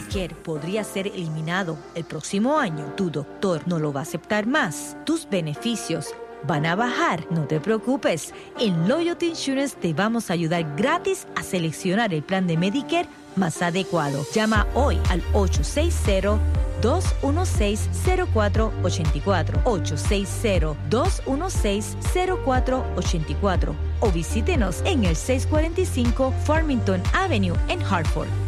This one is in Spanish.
Medicare podría ser eliminado el próximo año, tu doctor no lo va a aceptar más, tus beneficios van a bajar, no te preocupes. En Loyalty Insurance te vamos a ayudar gratis a seleccionar el plan de Medicare más adecuado. Llama hoy al 860-216-0484, 860-216-0484 o visítenos en el 645 Farmington Avenue en Hartford.